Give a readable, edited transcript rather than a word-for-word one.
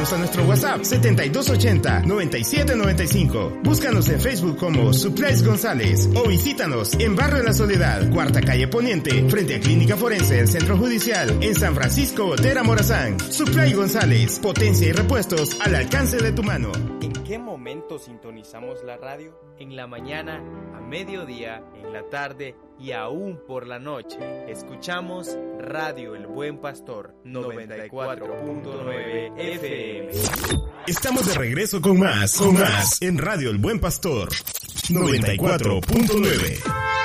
Escríbenos a nuestro WhatsApp 7280-9795. Búscanos en Facebook como Supplies González o visítanos en Barrio La Soledad, Cuarta Calle Poniente, frente a Clínica Forense del Centro Judicial, en San Francisco Botera, Morazán. Supply González, potencia y repuestos al alcance de tu mano. ¿En qué momento sintonizamos la radio? En la mañana, a mediodía, en la tarde y aún por la noche. Escuchamos Radio El Buen Pastor 94.9 FM. Estamos de regreso con más en Radio El Buen Pastor 94.9.